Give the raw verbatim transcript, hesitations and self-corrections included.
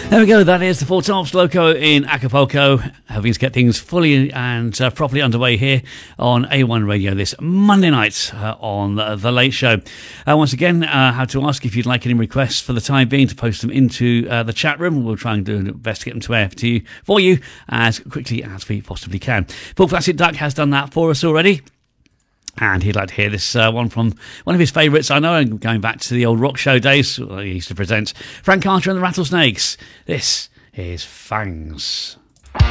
There we go, that is the Four Tops Loco in Acapulco, having to get things fully and uh, properly underway here on A one Radio this Monday night uh, on the, the Late Show. Uh, once again, I uh, have to ask if you'd like any requests for the time being to post them into uh, the chat room. We'll try and do our best to get them to air to you, for you as quickly as we possibly can. Paul Flaccid Duck has done that for us already. And he'd like to hear this uh, one from one of his favourites. I know, I'm going back to the old rock show days. I used to present Frank Carter and the Rattlesnakes. This is Fangs.